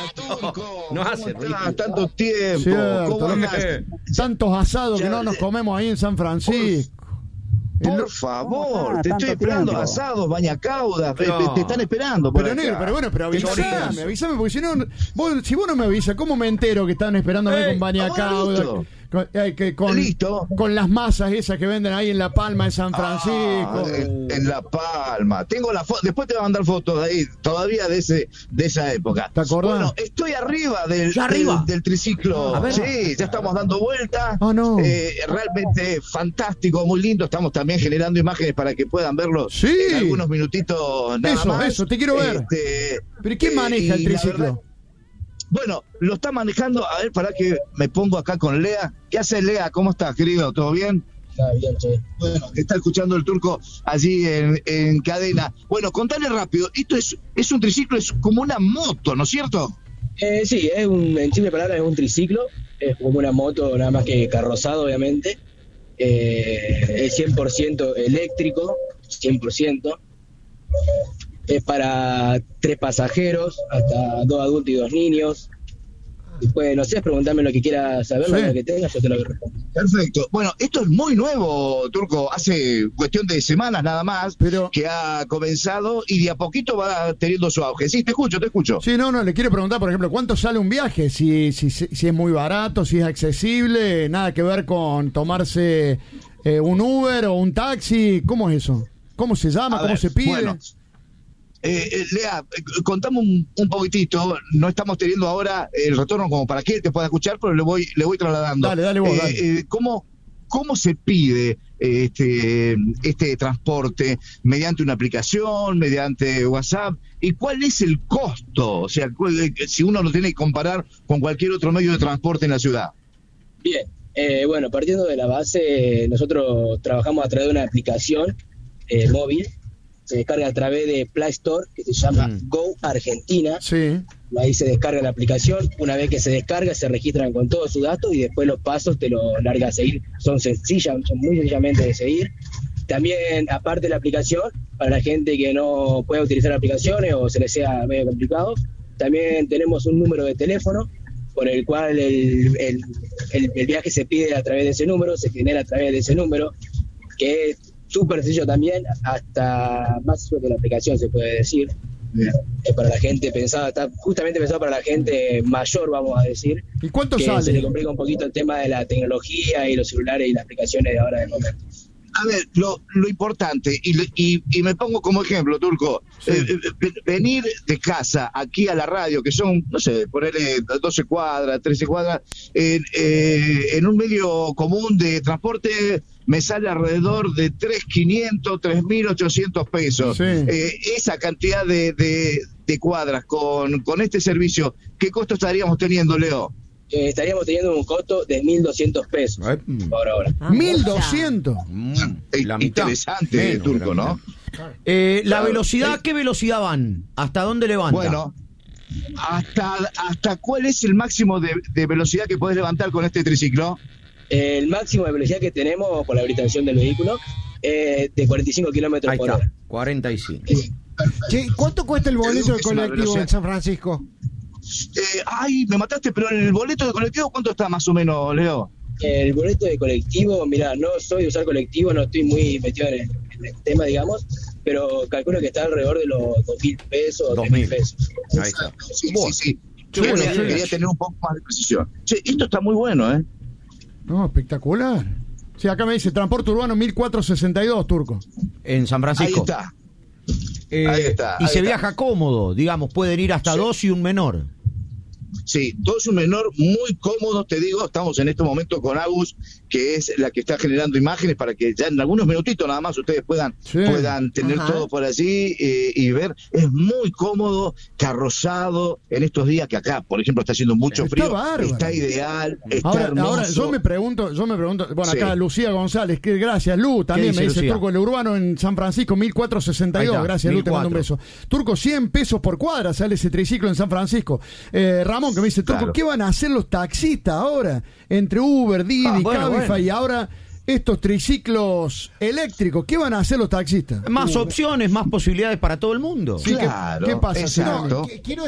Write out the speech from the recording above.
Turco, No ¿cómo hace estás? ritmo. Tanto tiempo. Cierto, ¿Cómo andás? tantos asados que Ya, no nos comemos ahí en San Francisco. Por favor, está? te estoy Tanto esperando tiempo. asados, bañacaudas, No. te están esperando por Pero acá. negro, pero bueno, pero Chorizo. avísame, porque si no, si vos no me avisas, ¿cómo me entero que están esperándome con bañacauda? listo. Con, Listo. con las masas esas que venden ahí en La Palma, en San Francisco. En La Palma. Tengo la foto, después te voy a mandar fotos de ahí, todavía de esa época. ¿Te acordás? Bueno, estoy arriba del, ¿Ya arriba? del triciclo. A ver. Sí, ya estamos dando vueltas. Ah, no. Realmente fantástico, muy lindo. Estamos también generando imágenes para que puedan verlo Sí. en algunos minutitos nada más. Eso, te quiero ver. ¿Pero quién maneja el y la triciclo? verdad, bueno, lo está manejando, a ver, para que me pongo acá con Lea. ¿Qué hace Lea? ¿Cómo estás, querido? ¿Todo bien? Bien, che. Bueno, que está escuchando el Turco allí en cadena. Bueno, contale rápido, esto es un triciclo, es como una moto, ¿no es cierto? Sí, en simple palabra es un triciclo, es como una moto, nada más que carrozado, obviamente. Es 100% eléctrico, 100%. Es para 3 pasajeros, hasta 2 adultos y 2 niños. Después, no sé, preguntame lo que quieras saber, Sí. lo que tengas, yo te lo respondo. Perfecto. Bueno, esto es muy nuevo, Turco, hace cuestión de semanas nada más Pero- que ha comenzado y de a poquito va teniendo su auge. Sí, te escucho. Sí, no, le quiero preguntar, por ejemplo, ¿cuánto sale un viaje? Si es muy barato, si es accesible, nada que ver con tomarse un Uber o un taxi, ¿cómo es eso? ¿Cómo se llama? A ¿Cómo ver, se pide? bueno, Lea, contame un poquitito. No estamos teniendo ahora el retorno como para que él te pueda escuchar, pero le voy trasladando. Dale vos, dale. ¿Cómo se pide este transporte? ¿Mediante una aplicación? ¿Mediante WhatsApp? ¿Y cuál es el costo? O sea, si uno lo tiene que comparar con cualquier otro medio de transporte en la ciudad. Bien, bueno, partiendo de la base, nosotros trabajamos a través de una aplicación móvil, se descarga a través de Play Store, que se llama Go Argentina. Sí. Ahí se descarga la aplicación, una vez que se descarga se registran con todos sus datos y después los pasos te lo larga a seguir, son muy sencillamente de seguir. También, aparte de la aplicación, para la gente que no puede utilizar aplicaciones o se les sea medio complicado, también tenemos un número de teléfono por el cual el viaje se pide a través de ese número, se genera a través de ese número, que es súper sencillo también, hasta más sencillo que la aplicación se puede decir. Es para la gente pensada, está justamente pensado para la gente mayor, vamos a decir. ¿Y cuánto que sale? se le complica un poquito el tema de la tecnología y los celulares y las aplicaciones de ahora del momento. A ver, lo importante, y me pongo como ejemplo, Turco, Sí. venir de casa aquí a la radio, que son, no sé, ponerle 12 cuadras, 13 cuadras, en un medio común de transporte, me sale alrededor de 3.500, 3.800 pesos. Sí. Esa cantidad de cuadras con este servicio, ¿qué costo estaríamos teniendo, Leo? Estaríamos teniendo un costo de 1.200 pesos por hora. 1.200. La mitad. Interesante, Menos, Turco, la ¿no? mitad. La Claro. velocidad, ¿qué velocidad van? ¿Hasta dónde levanta? Bueno, ¿hasta cuál es el máximo de velocidad que podés levantar con este triciclo? El máximo de velocidad que tenemos por la habilitación del vehículo es de 45 kilómetros Ahí por está, hora. 45. Che, ¿cuánto cuesta el boleto de Es una colectivo velocidad. en San Francisco? Ay, me mataste, pero el boleto de colectivo, ¿cuánto está más o menos, Leo? El boleto de colectivo, mira, no soy de usar colectivo, no estoy muy metido en el tema, digamos, pero calculo que está alrededor de los 2.000 pesos o 3.000 pesos. Ahí está. Sí, Bueno. sí. Qué Yo bueno, quería sí. tener un poco más de precisión. Che, esto está muy bueno, ¿eh? No, espectacular. Sí, acá me dice transporte urbano 1462, Turco. En San Ahí Francisco. está. Eh, Ahí está, y ahí se está. viaja cómodo, digamos, pueden ir hasta 2 y un menor. Sí, todo es un menor muy cómodo, te digo, estamos en este momento con Agus, que es la que está generando imágenes para que ya en algunos minutitos nada más ustedes puedan tener Ajá. todo por allí y ver. Es muy cómodo, carrozado en estos días que acá, por ejemplo, está haciendo mucho Está frío, bárbaro. está ideal, está Ahora, hermoso. yo me pregunto, bueno, Sí. acá Lucía González, que gracias, Lu, también dice me dice Lucía? Turco, el urbano en San Francisco, 1462, Ahí está, gracias, Lu, te mando un 1400. beso. Turco, 100 pesos por cuadra sale ese triciclo en San Francisco. Ramón, que me dice, Turco, Claro. ¿qué van a hacer los taxistas ahora? Entre Uber, Didi, bueno, Cabify bueno. y ahora estos triciclos eléctricos, ¿qué van a hacer los taxistas? Más opciones, más posibilidades para todo el mundo. Sí, ¿qué- Claro, qué pasa, exacto. Tsunami? Quiero